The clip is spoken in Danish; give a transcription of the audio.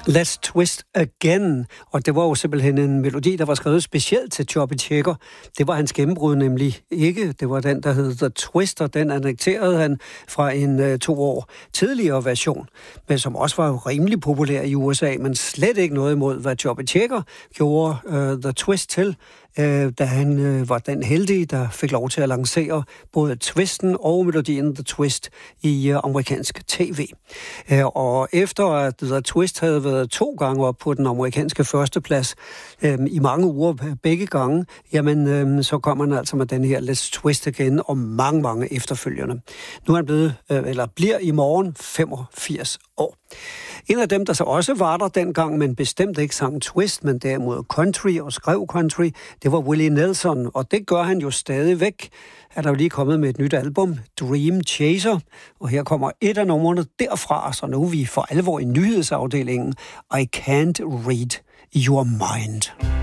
Let's Twist Again, og det var jo simpelthen en melodi, der var skrevet specielt til Chubby Checker. Det var hans gennembrud nemlig ikke. Det var den, der hed The Twist, og den annekterede han fra en 2 år tidligere version, men som også var rimelig populær i USA, men slet ikke noget imod, hvad Chubby Checker gjorde The Twist til, da han var den heldige, der fik lov til at lancere både twisten og melodien The Twist i amerikansk tv. Og efter at The Twist havde været 2 gange op på den amerikanske førsteplads i mange uger begge gange, jamen så kom han altså med den her Let's Twist Again og mange efterfølgende. Nu er han blevet, eller bliver i morgen 85 år. En af dem, der så også var der dengang, men bestemt ikke sang twist, men derimod country og skrev country, det var Willie Nelson, og det gør han jo stadigvæk. Han er jo lige kommet med et nyt album, Dream Chaser, og her kommer et af numrene derfra, så nu er vi for alvor i nyhedsafdelingen, I Can't Read Your Mind.